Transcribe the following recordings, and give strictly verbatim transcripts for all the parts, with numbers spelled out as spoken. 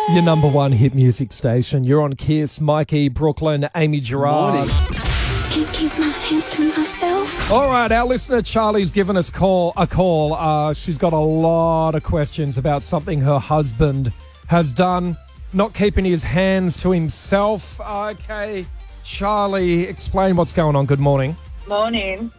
Your number one hit music station. You're on Kiss. Mikey, Brooklyn, Amy Gerard. Can't keep my hands to myself. All right, our listener Charlie's given us call a call. Uh, she's got a lot of questions about something her husband has done, not keeping his hands to himself. Okay, Charlie, explain what's going on. Good morning. Morning.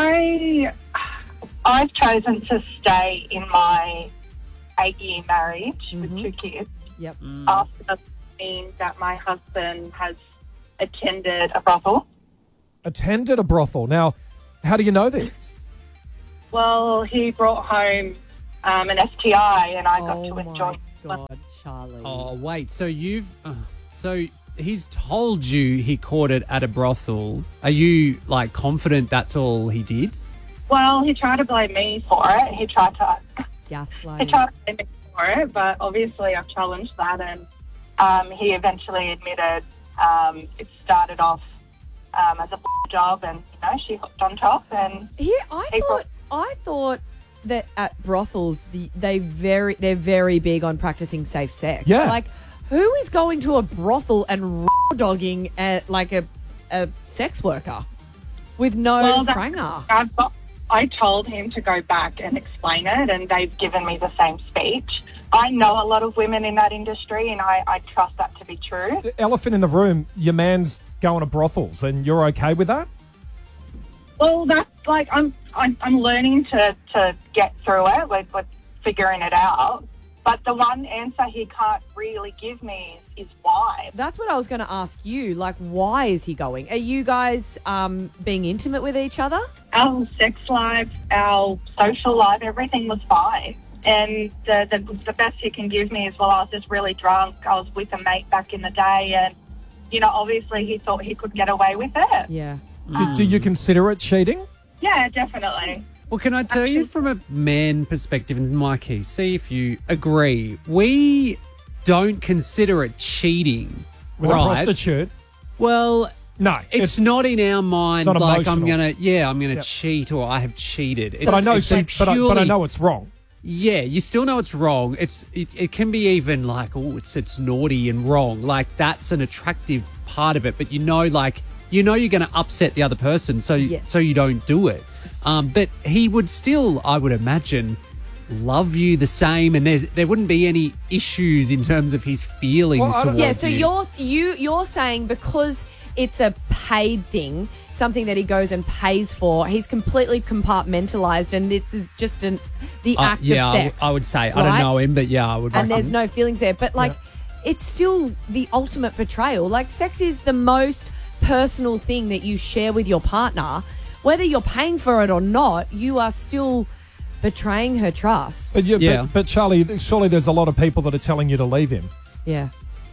I, I've chosen to stay in my eight-year marriage Mm-hmm. with two kids Yep. after seeing that my husband has attended a brothel. Attended a brothel. Now, how do you know this? Well, he brought home um, an S T I and I got Oh to my enjoy God, Charlie. Oh, wait. So you've... Uh, so he's told you he caught it at a brothel. Are you, like, confident that's all he did? Well, he tried to blame me for it. He tried to he Gaslighting. tried to blame me for it, but obviously I've challenged that, and um, he eventually admitted um, it started off um, as a job, and you know she hooked on top, and Here, I April. thought, I thought that at brothels, the, they very, they're very big on practicing safe sex. Yeah. Like, who is going to a brothel and raw dogging at, like a, a sex worker with no Well, that- franger? I've got, I told him to go back and explain it, and they've given me the same speech. I know a lot of women in that industry, and I, I trust that to be true. The elephant in the room, your man's going to brothels, and you're okay with that? Well, that's like I'm I'm, I'm learning to, to get through it. We're, we're figuring it out. But the one answer he can't really give me is, is why. That's what I was going to ask you. Like, why is he going? Are you guys um, being intimate with each other? Our sex life, our social life, everything was fine. And the, the the best he can give me is, well, I was just really drunk. I was with a mate back in the day, and you know, obviously he thought he could get away with it. Yeah. Do, do you consider it cheating? Yeah, definitely. Well, can I tell you from a man perspective, and Mikey, see if you agree. We don't consider it cheating, With a right? prostitute? Well, No. it's, not in our mind not like I'm emotional. gonna, yeah, I'm gonna Yep. cheat or I have cheated. It's, But I know, it's a but, I, but I purely- know it's wrong. Yeah, you still know it's wrong. It's it, it can be even like, oh, it's it's naughty and wrong. Like that's an attractive part of it, but you know, like you know, you're going to upset the other person, so Yeah. so you don't do it. Um, but he would still, I would imagine, love you the same, and there's there wouldn't be any issues in terms of his feelings Well, I don't- towards Yeah, so you. you're you you're saying because it's a paid thing, something that he goes and pays for, he's completely compartmentalized, and this is just an the Uh, act yeah, of I sex. w- I would say I right? don't know him, but yeah, I would. And there's reckon. no feelings there, but like it's still the ultimate betrayal. Like sex is the most personal thing that you share with your partner, whether you're paying for it or not. You are still betraying her trust. But, you, Yeah. but, but Charlie, surely there's a lot of people that are telling you to leave him. Yeah.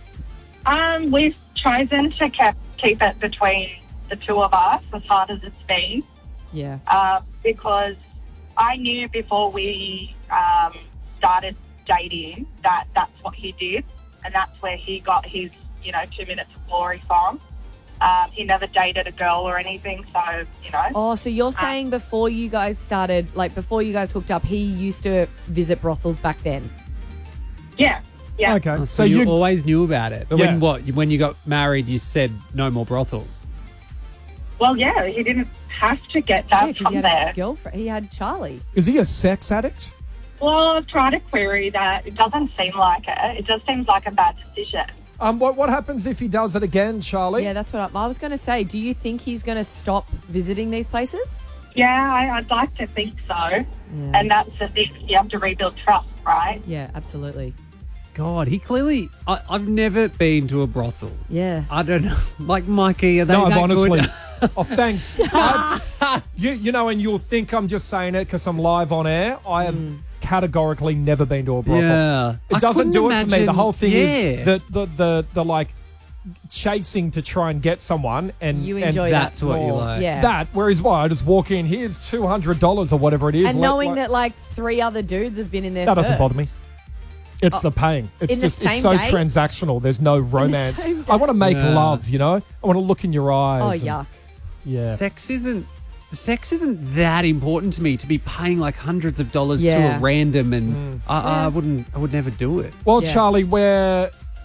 Um, we've chosen to keep keep it between the two of us, as hard as it's been. Yeah. Uh, because I knew before we um, started dating that that's what he did, and that's where he got his, you know, two minutes of glory from. Um, he never dated a girl or anything, so, you know. Oh, so you're saying before you guys started, like before you guys hooked up, he used to visit brothels back then? Yeah, yeah. Okay. Oh, so, so you, you always knew about it, but Yeah. when what when you got married, you said no more brothels. Well, yeah, he didn't have to get Yeah, that because from he had there. a girlfriend. He had Charlie. is he a sex addict? Well, I've tried to query that. It doesn't seem like it. It just seems like a bad decision. Um, what what happens if he does it again, Charlie? Yeah, that's what I, I was going to say. Do you think he's going to stop visiting these places? Yeah, I, I'd like to think so. And that's the thing. You have to rebuild trust, right? Yeah, absolutely. God, he clearly. I, I've never been to a brothel. Yeah. I don't know. Like Mikey, are they No, I've that honestly. good? Oh, thanks. I- you, you know, and you'll think I'm just saying it because I'm live on air. I have categorically never been to a brothel. Yeah. It I doesn't couldn't do it for me. The imagine- whole thing yeah. is the, the, the, the like chasing to try and get someone, and You and enjoy That's what you more like. Yeah. That, whereas what I just walk in, here's two hundred dollars or whatever it is. And let- knowing like- that like three other dudes have been in there that doesn't first. bother me. It's the paying. It's in the just it's same so day? transactional. There's no romance. same I want to make Yeah. love. You know, I want to look in your eyes. Oh, and- yuck. Yeah. Sex isn't. Sex isn't that important to me to be paying like hundreds of dollars Yeah. to a random, and I, I wouldn't. I would never do it. Well, Yeah. Charlie, we're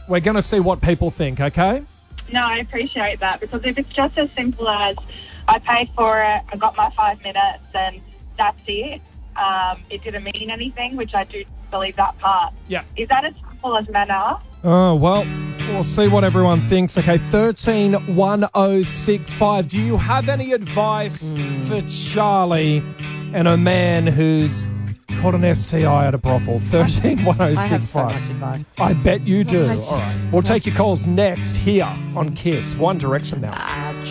We're going to see what people think, okay? No, I appreciate that, because if it's just as simple as I paid for it, I got my five minutes, and that's it, um, it didn't mean anything, which I do believe that part. Yeah. Is that as simple as manner? Oh, well, we'll see what everyone thinks. Okay, thirteen one oh six five. Do you have any advice mm. for Charlie and a man who's caught an S T I at a brothel? thirteen one oh six five. I have so much advice. I bet you do. I just- All right. We'll take your calls next here on Kiss. One Direction now.